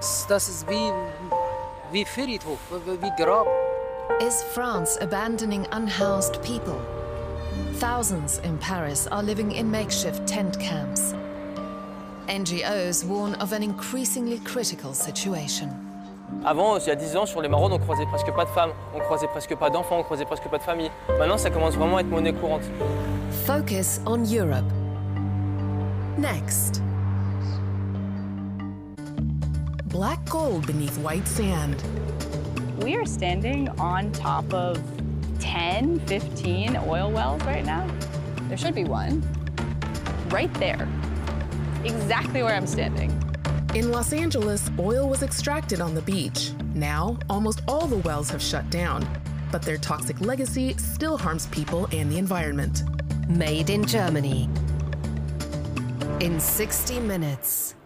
das ist wie Friedhof, wie Grab. Is France abandoning unhoused people? Thousands in Paris are living in makeshift tent camps. NGOs warn of an increasingly critical situation. Avant, il y a 10 ans, sur les maraudes, on croisait presque pas de femmes, on croisait presque pas d'enfants, on croisait presque pas de familles. Maintenant, ça commence vraiment à être monnaie courante. Focus on Europe. Next. Black gold beneath white sand. We are standing on top of 10, 15 oil wells right now. There should be one right there, exactly where I'm standing. In Los Angeles, oil was extracted on the beach. Now, almost all the wells have shut down, but their toxic legacy still harms people and the environment. Made in Germany. In 60 minutes.